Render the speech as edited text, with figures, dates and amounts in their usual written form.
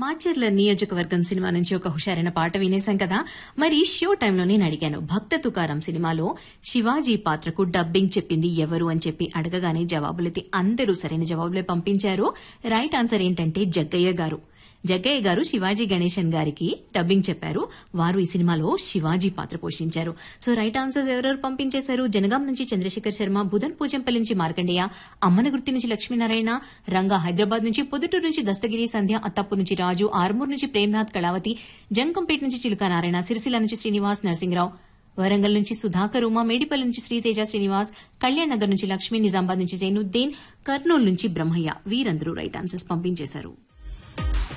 మాచర్ల నియోజకవర్గం సినిమా నుంచి ఒక హుషారైన పాట వినేశాం కదా. మరి షో టైంలో నేను అడిగాను, భక్త తుకారం సినిమాలో శివాజీ పాత్రకు డబ్బింగ్ చెప్పింది ఎవరు అని చెప్పి అడగగానే జవాబులైతే అందరూ సరైన జవాబులే పంపించారు. రైట్ ఆన్సర్ ఏంటంటే జగ్గయ్య గారు. జగ్గయ్య గారు శివాజీ గణేశన్ గారికి డబ్బింగ్ చెప్పారు. వారు ఈ సినిమాలో శివాజీ పాత్ర పోషించారు. సో రైట్ ఆన్సర్స్ ఎవరెవరు పంపించేశారు? జనగాం నుంచి చంద్రశేఖర్ శర్మ, బుధన్ పూజంపల్లి నుంచి మార్కండేయ, అమ్మనగుర్తి నుంచి లక్ష్మీనారాయణ, రంగా హైదరాబాద్ నుంచి, పొద్దుటూరు నుంచి దస్తగిరి సంధ్య, అత్తప్పూర్ నుంచి రాజు, ఆర్మూర్ నుంచి ప్రేమ్నాథ్ కళావతి, జంకంపేట నుంచి చిలుక నారాయణ, సిరిసిల్ల నుంచి శ్రీనివాస్ నరసింహరావు, వరంగల్ నుంచి సుధాకర్ ఉమా, మేడిపల్లి నుంచి శ్రీతేజ శ్రీనివాస్, కళ్యాణ్ నగర్ నుంచి లక్ష్మీ, నిజామాబాద్ నుంచి జైనుద్దీన్, కర్నూలు నుంచి బ్రహ్మయ్య, వీరందరూ రైట్ ఆన్సర్స్ పంపించేశారు.